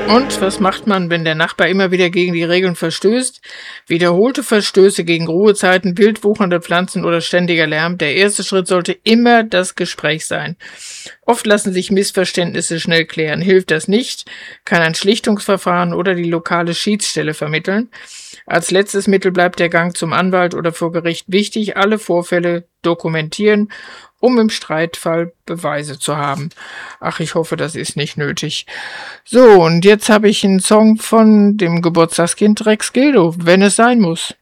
Und was macht man, wenn der Nachbar immer wieder gegen die Regeln verstößt? Wiederholte Verstöße gegen Ruhezeiten, wild wuchernde Pflanzen oder ständiger Lärm. Der erste Schritt sollte immer das Gespräch sein. Oft lassen sich Missverständnisse schnell klären. Hilft das nicht, kann ein Schlichtungsverfahren oder die lokale Schiedsstelle vermitteln. Als letztes Mittel bleibt der Gang zum Anwalt oder vor Gericht wichtig. Alle Vorfälle dokumentieren, um im Streitfall Beweise zu haben. Ach, ich hoffe, das ist nicht nötig. So, und jetzt habe ich einen Song von dem Geburtstagskind Rex Gildo, wenn es sein muss.